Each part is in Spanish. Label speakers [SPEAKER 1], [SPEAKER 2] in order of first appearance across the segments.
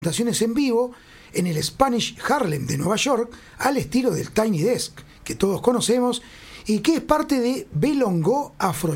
[SPEAKER 1] presentaciones en vivo en el Spanish Harlem de Nueva York al estilo del Tiny Desk, que todos conocemos y que es parte de Belongo Afro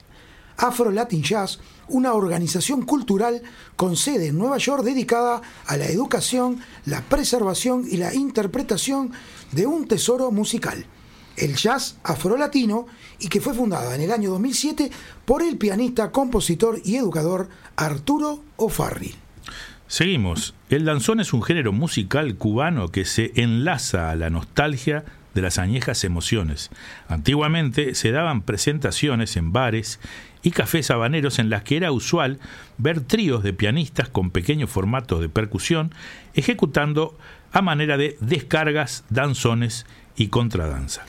[SPEAKER 1] Latin Jazz, una organización cultural con sede en Nueva York dedicada a la educación, la preservación y la interpretación de un tesoro musical, el jazz afrolatino, y que fue fundada en el año 2007 por el pianista, compositor y educador Arturo O'Farrill.
[SPEAKER 2] Seguimos. El danzón es un género musical cubano que se enlaza a la nostalgia de las añejas emociones. Antiguamente se daban presentaciones en bares y cafés habaneros en las que era usual ver tríos de pianistas con pequeños formatos de percusión ejecutando a manera de descargas, danzones y contradanza.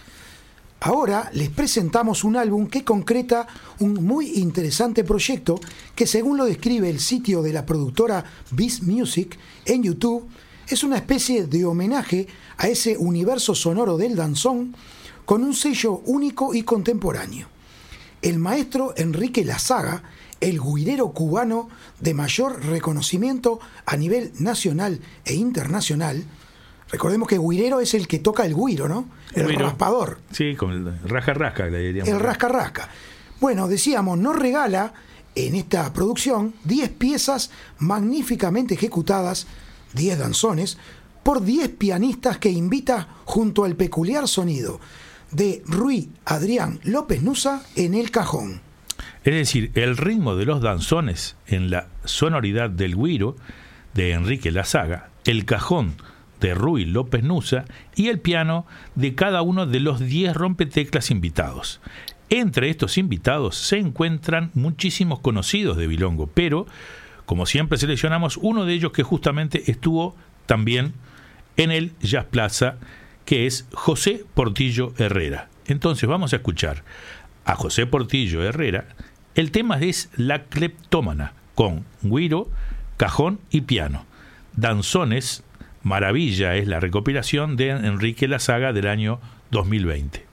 [SPEAKER 1] Ahora les presentamos un álbum que concreta un muy interesante proyecto que, según lo describe el sitio de la productora Beast Music en YouTube, es una especie de homenaje a ese universo sonoro del danzón con un sello único y contemporáneo. El maestro Enrique Lazaga, el güirero cubano de mayor reconocimiento a nivel nacional e internacional. Recordemos que güirero es el que toca el güiro, ¿no? El güiro, raspador.
[SPEAKER 2] Sí, con el rasca-rasca, le diríamos.
[SPEAKER 1] El rasca-rasca. Bueno, decíamos, nos regala en esta producción 10 piezas magníficamente ejecutadas, 10 danzones, por 10 pianistas que invita junto al peculiar sonido de Rui Adrián López Nussa en el cajón.
[SPEAKER 2] Es decir, el ritmo de los danzones en la sonoridad del güiro de Enrique Lazaga, el cajón de Rui López Nussa y el piano de cada uno de los 10 rompeteclas invitados. Entre estos invitados se encuentran muchísimos conocidos de Bilongo, pero, como siempre, seleccionamos uno de ellos que justamente estuvo también en el Jazz Plaza, que es José Portillo Herrera. Entonces vamos a escuchar a José Portillo Herrera. El tema es La Cleptómana, con güiro, cajón y piano. Danzones Maravilla es la recopilación de Enrique Lazaga del año 2020.